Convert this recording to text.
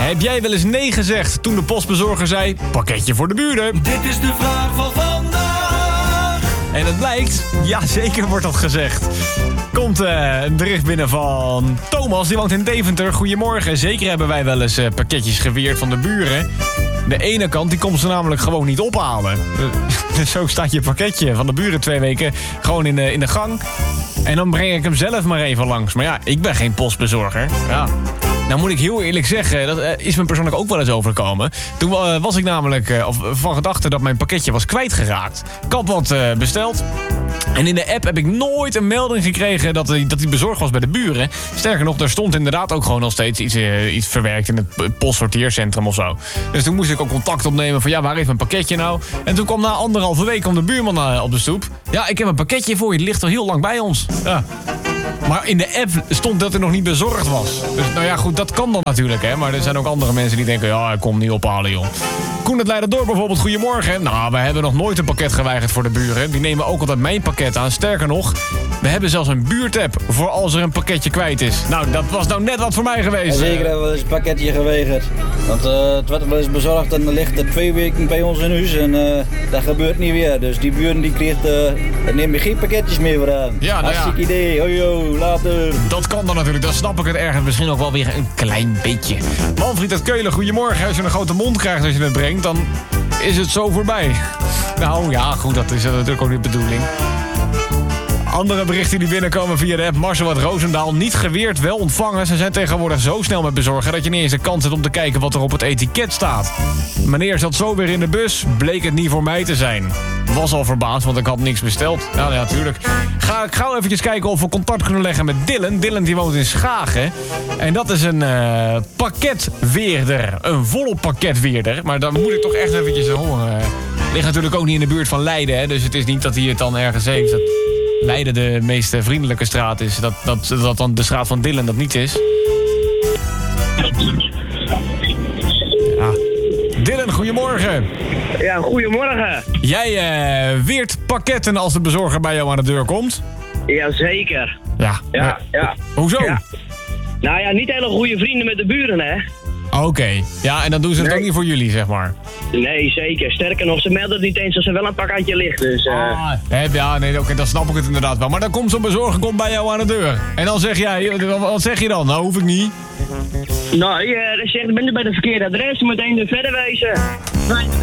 Heb jij wel eens nee gezegd toen de postbezorger zei... pakketje voor de buren? Dit is de vraag van vandaag. En het blijkt, ja zeker wordt dat gezegd. Komt een bericht binnen van Thomas, die woont in Deventer. Goedemorgen, zeker hebben wij wel eens pakketjes geweerd van de buren. De ene kant die komt ze namelijk gewoon niet ophalen. Dus zo staat je pakketje van de buren 2 weken gewoon in de gang. En dan breng ik hem zelf maar even langs. Maar ja, ik ben geen postbezorger. Ja. Nou moet ik heel eerlijk zeggen, dat is me persoonlijk ook wel eens overkomen. Toen was ik namelijk van gedachte dat mijn pakketje was kwijtgeraakt. Ik had wat besteld. En in de app heb ik nooit een melding gekregen dat die bezorgd was bij de buren. Sterker nog, daar stond inderdaad ook gewoon nog steeds iets verwerkt in het postsorteercentrum of zo. Dus toen moest ik ook contact opnemen van ja, waar is mijn pakketje nou? En toen kwam na 1,5 week de buurman op de stoep. Ja, ik heb een pakketje voor je, het ligt al heel lang bij ons. Ja. Maar in de app stond dat er nog niet bezorgd was. Dus nou ja, goed, dat kan dan natuurlijk, hè. Maar er zijn ook andere mensen die denken, ja, ik kom niet ophalen, joh. Koen het Leiderdorp bijvoorbeeld, goedemorgen. Nou, we hebben nog nooit een pakket geweigerd voor de buren. Die nemen ook altijd mijn pakket aan. Sterker nog, we hebben zelfs een buurtapp voor als er een pakketje kwijt is. Nou, dat was nou net wat voor mij geweest. Ja, zeker hebben we eens een pakketje geweigerd. Want het werd wel eens bezorgd en dan ligt het 2 weken bij ons in huis. En dat gebeurt niet weer. Dus die buren die kreeg, neem je geen pakketjes meer voor aan. Ja, nou hartstikke idee. Hoi, later. Dat kan dan natuurlijk, dan snap ik het ergens misschien ook wel weer een klein beetje. Manfried uit Keulen, goedemorgen. Als je een grote mond krijgt als je het brengt, dan is het zo voorbij. Nou ja, goed, dat is natuurlijk ook niet de bedoeling. Andere berichten die binnenkomen via de app Marcel uit Roosendaal. Niet geweerd, wel ontvangen. Ze zijn tegenwoordig zo snel met bezorgen dat je niet eens de kans hebt om te kijken wat er op het etiket staat. Meneer zat zo weer in de bus, bleek het niet voor mij te zijn. Was al verbaasd, want ik had niks besteld. Nou ja, natuurlijk. Ga ik gauw eventjes kijken of we contact kunnen leggen met Dylan. Dylan die woont in Schagen. En dat is een pakketweerder. Een volop pakketweerder. Maar dan moet ik toch echt eventjes horen. Ligt natuurlijk ook niet in de buurt van Leiden, hè? Dus het is niet dat hij het dan ergens heeft. Dat Leiden de meest vriendelijke straat is. Dat dan de straat van Dylan dat niet is. Ja. Dylan, goedemorgen. Ja, goedemorgen. Jij weert pakketten als de bezorger bij jou aan de deur komt? Jazeker. Ja. Ja. Hoezo? Ja. Nou ja, niet hele goede vrienden met de buren, hè? Oké. Ja, en dan doen ze het ook niet voor jullie, zeg maar. Nee, zeker. Sterker nog, ze melden het niet eens als er wel een pakketje ligt, dus... Ja, nee, oké, dan snap ik het inderdaad wel. Maar dan komt zo'n bezorger bij jou aan de deur. En dan zeg jij, wat zeg je dan? Nou, hoef ik niet. Nou, je zegt, ik ben bij de verkeerde adres, je moet één verder wezen.